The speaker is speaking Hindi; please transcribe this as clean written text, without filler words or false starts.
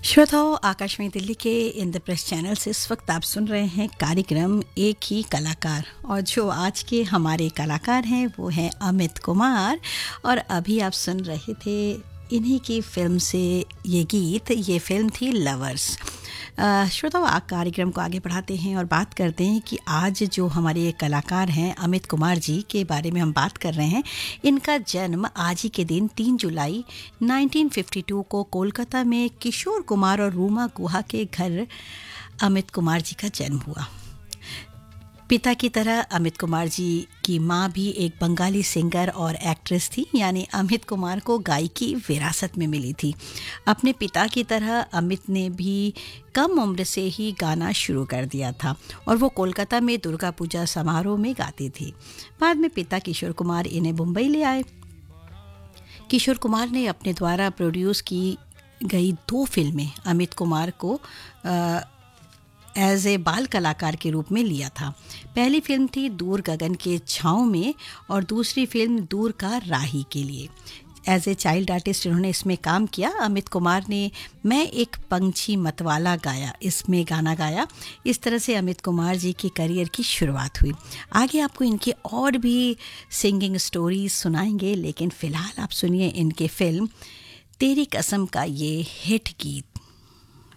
श्रोताओं, आकाशवाणी दिल्ली के इंद्रप्रस्थ चैनल से इस वक्त आप सुन रहे हैं कार्यक्रम एक ही कलाकार। और जो आज के हमारे कलाकार हैं वो हैं अमित कुमार। और अभी आप सुन रहे थे इन्हीं की फिल्म से ये गीत। ये फिल्म थी लवर्स। श्रोताओं, कार्यक्रम को आगे बढ़ाते हैं और बात करते हैं कि आज जो हमारे ये कलाकार हैं अमित कुमार जी के बारे में हम बात कर रहे हैं। इनका जन्म आज ही के दिन 3 जुलाई 1952 को कोलकाता में किशोर कुमार और रूमा गुहा के घर अमित कुमार जी का जन्म हुआ। पिता की तरह अमित कुमार जी की माँ भी एक बंगाली सिंगर और एक्ट्रेस थी, यानी अमित कुमार को गायकी विरासत में मिली थी। अपने पिता की तरह अमित ने भी कम उम्र से ही गाना शुरू कर दिया था और वो कोलकाता में दुर्गा पूजा समारोह में गाती थी। बाद में पिता किशोर कुमार इन्हें मुंबई ले आए। किशोर कुमार ने अपने द्वारा प्रोड्यूस की गई 2 फिल्में अमित कुमार को एज ए बाल कलाकार के रूप में लिया था। पहली फिल्म थी दूर गगन के छाँव में और दूसरी फिल्म दूर का राही के लिए। एज ए चाइल्ड आर्टिस्ट इन्होंने इसमें काम किया। अमित कुमार ने मैं एक पंछी मतवाला गाया, इसमें गाना गाया। इस तरह से अमित कुमार जी की करियर की शुरुआत हुई। आगे आपको इनकी और भी सिंगिंग स्टोरीज सुनाएंगे, लेकिन फ़िलहाल आप सुनिए इनके फिल्म तेरी कसम का ये हिट गीत।